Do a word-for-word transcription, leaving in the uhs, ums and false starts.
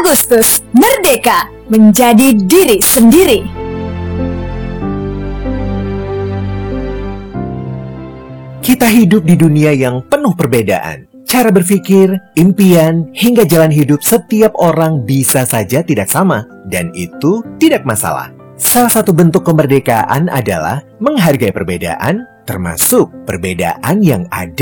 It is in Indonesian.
Agustus, merdeka menjadi diri sendiri. Kita hidup di dunia yang penuh perbedaan. Cara berpikir, impian, hingga jalan hidup setiap orang bisa saja tidak sama, dan itu tidak masalah. Salah satu bentuk kemerdekaan adalah menghargai perbedaan, termasuk perbedaan yang ada